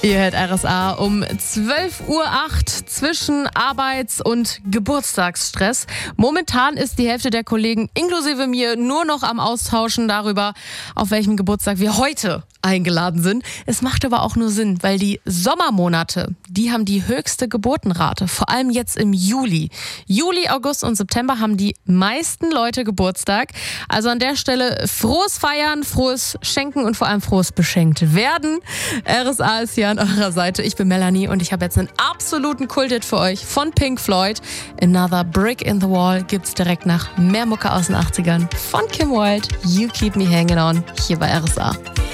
Ihr hört RSA um 12:08 Uhr zwischen Arbeits- und Geburtstagsstress. Momentan ist die Hälfte der Kollegen inklusive mir nur noch am Austauschen darüber, auf welchem Geburtstag wir heute eingeladen sind. Es macht aber auch nur Sinn, weil die Sommermonate, die haben die höchste Geburtenrate, vor allem jetzt im Juli. Juli, August und September haben die meisten Leute Geburtstag. Also an der Stelle frohes Feiern, frohes Schenken und vor allem frohes beschenkt werden. RSA ist hier an eurer Seite. Ich bin Melanie und ich habe jetzt einen absoluten Kulthit für euch von Pink Floyd. Another Brick in the Wall gibt's direkt nach mehr Mucke aus den 80ern von Kim Wilde. You Keep Me Hanging On hier bei RSA.